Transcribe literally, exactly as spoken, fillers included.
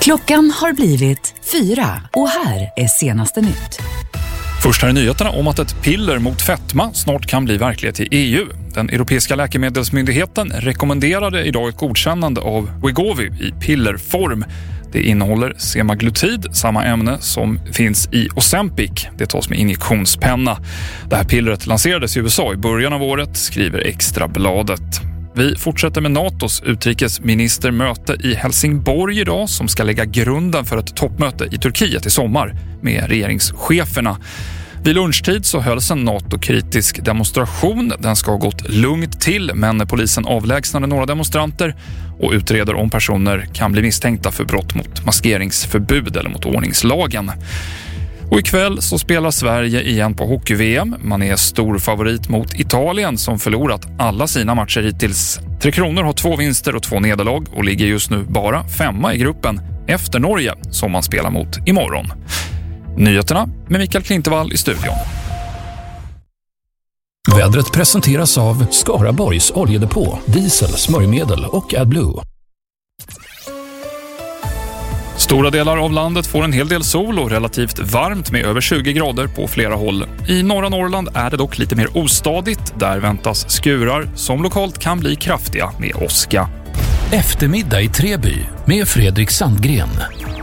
Klockan har blivit fyra och här är senaste nytt. Först här är nyheterna om att ett piller mot fetma snart kan bli verklighet i E U. Den europeiska läkemedelsmyndigheten rekommenderade idag ett godkännande av Wegovy i pillerform. Det innehåller semaglutid, samma ämne som finns i Ozempic. Det tas med injektionspenna. Det här pillret lanserades i U S A i början av året, skriver Extrabladet. Vi fortsätter med NATOs utrikesministermöte i Helsingborg idag som ska lägga grunden för ett toppmöte i Turkiet i sommar med regeringscheferna. Vid lunchtid så hölls en NATO-kritisk demonstration. Den ska ha gått lugnt till, men polisen avlägsnade några demonstranter och utreder om personer kan bli misstänkta för brott mot maskeringsförbud eller mot ordningslagen. Och ikväll så spelar Sverige igen på hockey-V M. Man är stor favorit mot Italien som förlorat alla sina matcher hittills. Tre Kronor har två vinster och två nederlag och ligger just nu bara femma i gruppen efter Norge som man spelar mot imorgon. Nyheterna med Mikael Klintevall i studion. Vädret presenteras av Skaraborgs oljedepå, diesel, smörjmedel och AdBlue. Stora delar av landet får en hel del sol och relativt varmt med över tjugo grader på flera håll. I norra Norrland är det dock lite mer ostadigt. Där väntas skurar som lokalt kan bli kraftiga med åska. Eftermiddag i Treby med Fredrik Sandgren.